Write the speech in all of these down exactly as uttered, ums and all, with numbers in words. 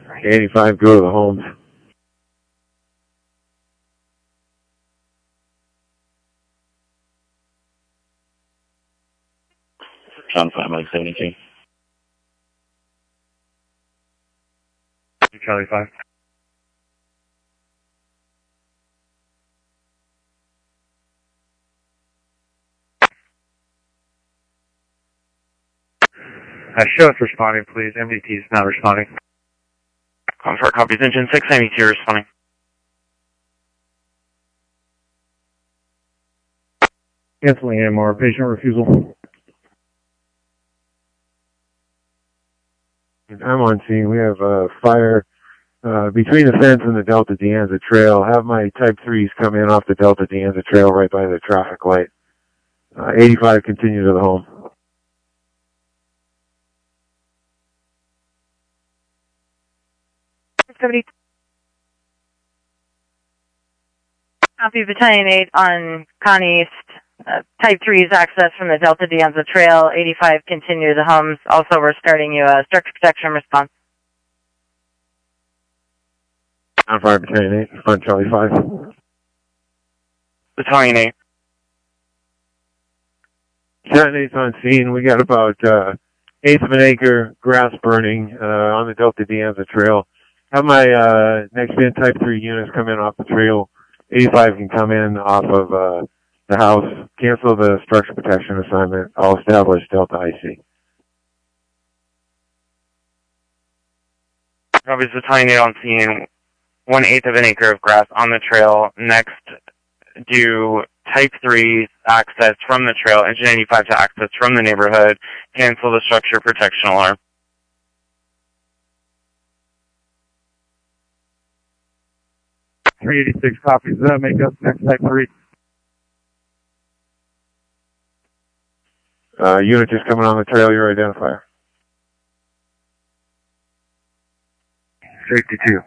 eighty-five, go to the homes. John five, Mike seventy-two. Charlie five. Uh, show us responding, please. M D T is not responding. Confirm copies. Engine six ninety-two responding. Canceling A M R. Patient refusal. I'm on scene. We have a uh, fire uh, between the fence and the Delta De Anza Trail. Have my Type threes come in off the Delta De Anza Trail right by the traffic light. Uh, eighty-five, continue to the home. seventy. Copy Battalion eight on Con East. Uh, Type threes access from the Delta De Anza Trail. eighty-five, continue to the homes. Also, we're starting you a structure protection response. On fire, Battalion eight, front Charlie five. Battalion eight. Battalion eight's on scene. We got about uh, eighth of an acre grass burning uh, on the Delta De Anza Trail. Have my uh, next bin Type three units come in off the trail. eighty-five can come in off of uh, the house. Cancel the structure protection assignment. I'll establish Delta I C. Copies Battalion eight on scene. One eighth of an acre of grass on the trail. Next, do Type three access from the trail. Engine eighty-five to access from the neighborhood. Cancel the structure protection alarm. three eighty-six copies. Does that make us next Type three? Uh, unit just coming on the trail, your identifier. Safety two.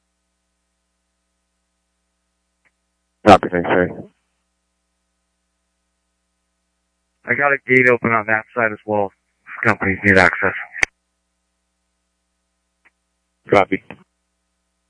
Copy, thanks, Harry. I got a gate open on that side as well. Companies need access. Copy.